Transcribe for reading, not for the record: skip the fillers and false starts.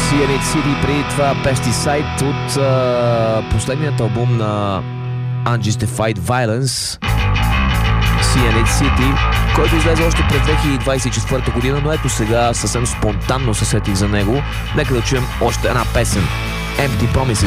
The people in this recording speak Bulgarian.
Cyanide City, преди това Pesticide от последният албум на Unjustified Violence, Cyanide City, който излезе още през 2024 година, но ето сега съвсем спонтанно се сетих за него. Нека да чуем още една песен, Empty Promises.